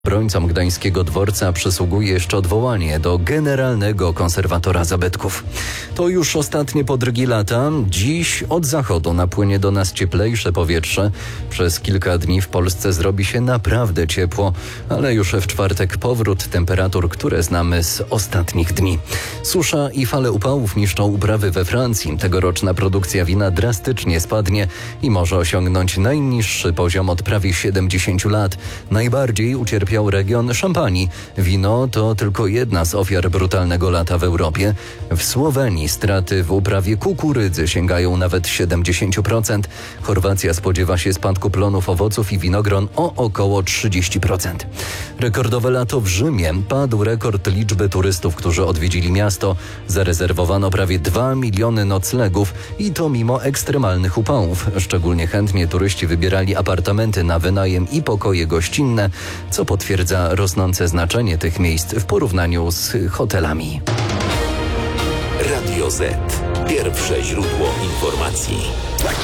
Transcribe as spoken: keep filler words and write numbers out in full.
Obrońcom gdańskiego dworca przysługuje jeszcze odwołanie do generalnego konserwatora zabytków. To już ostatnie podrygi lata. Dziś od zachodu napłynie do nas cieplejsze powietrze. Przez kilka dni w Polsce zrobi się naprawdę ciepło, ale już w czwartek powrót temperatur, które znamy z ostatnich dni. Susza i fale upałów niszczą uprawy we Francji. Tegoroczna produkcja wina drastycznie spadnie i może osiągnąć najniższy poziom od prawie siedemdziesięciu lat. Najbardziej ucierpi region Szampanii. Wino to tylko jedna z ofiar brutalnego lata w Europie. W Słowenii straty w uprawie kukurydzy sięgają nawet siedemdziesiąt procent. Chorwacja spodziewa się spadku plonów owoców i winogron o około trzydzieści procent. Rekordowe lato w Rzymie. Padł rekord liczby turystów, którzy odwiedzili miasto. Zarezerwowano prawie dwa miliony noclegów i to mimo ekstremalnych upałów. Szczególnie chętnie turyści wybierali apartamenty na wynajem i pokoje gościnne, co potwierdza rosnące znaczenie tych miejsc w porównaniu z hotelami. Radio Z. Pierwsze źródło informacji.